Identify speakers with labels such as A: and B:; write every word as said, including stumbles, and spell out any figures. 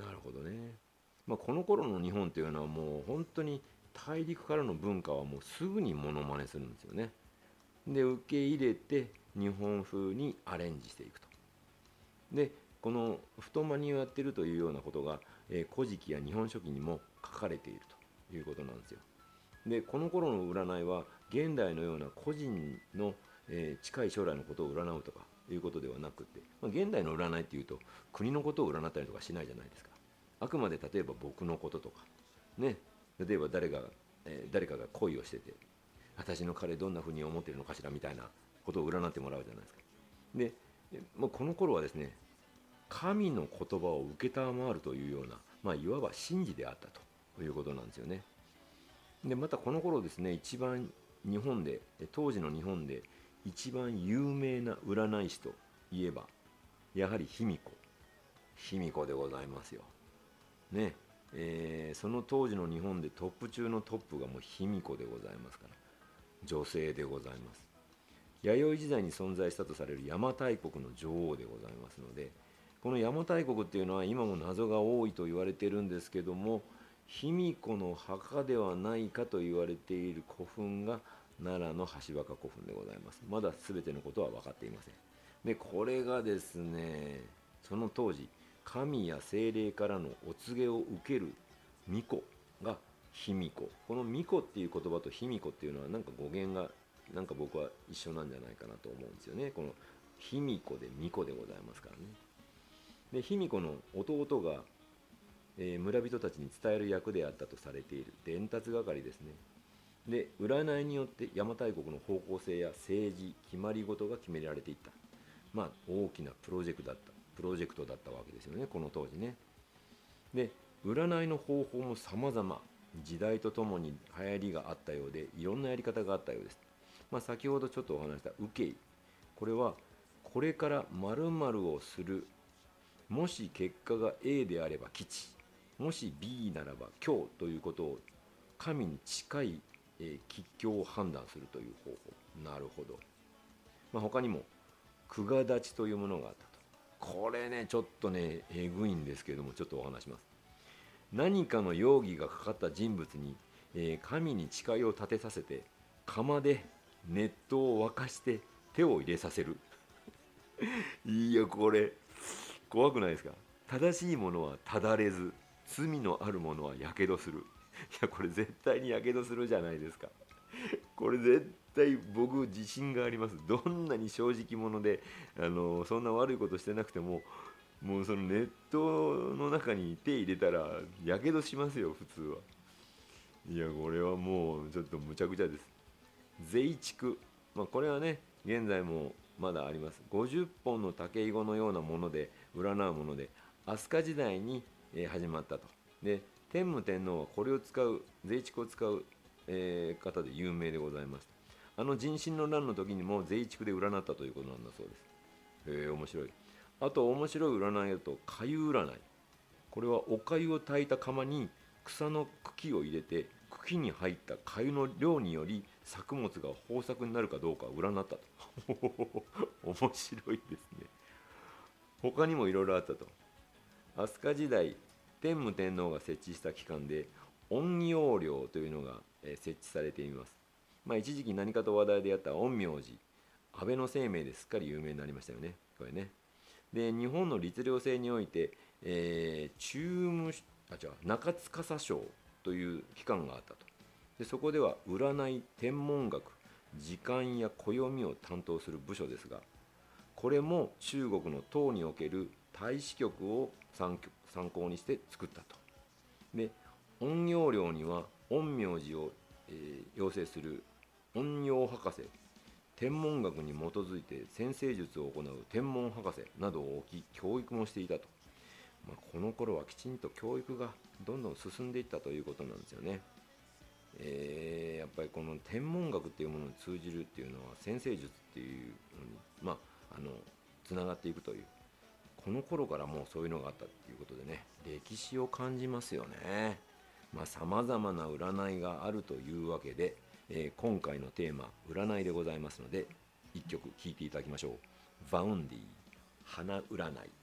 A: なるほどね。まあ、この頃の日本っていうのはもう本当に大陸からの文化はもうすぐにモノマネするんですよね。で受け入れて日本風にアレンジしていくと。でこの太マニをやってるというようなことが「えー古事記」や「日本書紀」にも書かれているということなんですよ。でこの頃の占いは現代のような個人の、えー近い将来のことを占うとかいうことではなくて、まあ、現代の占いっていうと国のことを占ったりとかしないじゃないですか。あくまで例えば僕のこととかね、例えば誰が、えー誰かが恋をしてて、私の彼どんなふうに思ってるのかしらみたいなことを占ってもらうじゃないですか。で、まあ、この頃はですね、神の言葉を承るというような、まあ、いわば神事であったということなんですよね。でまたこの頃ですね、一番日本で当時の日本で一番有名な占い師といえばやはり卑弥呼卑弥呼でございますよね。えーその当時の日本でトップ中のトップがもう卑弥呼でございますから、女性でございます。弥生時代に存在したとされる邪馬台国の女王でございますので、この邪馬台国っていうのは今も謎が多いと言われているんですけども、卑弥呼の墓ではないかと言われている古墳が奈良の橋墓古墳でございます。まだ全てのことは分かっていません。でこれがですね、その当時神や精霊からのお告げを受ける巫女が卑弥呼。この巫女っていう言葉と卑弥呼っていうのはなんか語源がなんか僕は一緒なんじゃないかなと思うんですよね。この卑弥呼で巫女でございますからね。で卑弥呼の弟が、えー村人たちに伝える役であったとされている伝達係ですね。で占いによって邪馬台国の方向性や政治決まり事が決められていった、まあ大きなプロジェクトだったプロジェクトだったわけですよね、この当時ね。で占いの方法も様々、時代とともに流行りがあったようでいろんなやり方があったようです。まあ、先ほどちょっとお話した受けい、これはこれから〇〇をする、もし結果が A であれば吉、もし ビー ならば凶ということを神に近い、えー吉凶を判断するという方法。なるほど。まあ、他にも久我立ちというものがあったと。これねちょっとねえぐいんですけども、ちょっとお話します。何かの容疑がかかった人物に、えー神に誓いを立てさせて釜で熱湯を沸かして手を入れさせる。いやこれ怖くないですか。正しいものはただれず、罪のあるものはやけどする。いやこれ絶対にやけどするじゃないですか。これ絶対僕自信があります。どんなに正直者であのそんな悪いことしてなくても、もうその熱湯の中に手入れたらやけどしますよ普通は。いやこれはもうちょっとむちゃくちゃです。税畜、まあ、これはね現在もまだあります。ごじゅっぽんの竹いごのようなもので占うもので、飛鳥時代に、えー始まったと。で天武天皇はこれを使う税畜を使う、えー方で有名でございます。あの人心の乱の時にも税畜で占ったということなんだそうです。へえ面白い。あと面白い占いだと粥占い。これはお粥を炊いた釜に草の茎を入れて、茎に入った粥の量により作物が豊作になるかどうかを占ったと。面白いですね。他にもいろいろあったと。飛鳥時代天武天皇が設置した機関で陰陽寮というのがえー設置されています。まあ、一時期何かと話題であった陰陽師、安倍晴明ですっかり有名になりましたよね、これね。で日本の律令制において、えー中務あ違う中司省という機関があったと。でそこでは占い、天文学、時間や暦を担当する部署ですが、これも中国の唐における太子局を参参考にして作ったと。で陰陽寮には陰陽師を、えー養成する陰陽博士、天文学に基づいて占星術を行う天文博士などを置き教育もしていたと。まあ、この頃はきちんと教育がどんどん進んでいったということなんですよね。えーやっぱりこの天文学っていうものに通じるっていうのは占星術っていうのにまああのつながっていくという、この頃からもうそういうのがあったっていうことでね、歴史を感じますよね。まあ様々な占いがあるというわけで、えー今回のテーマ占いでございますので、一曲聴いていただきましょう。バウンディ花占い。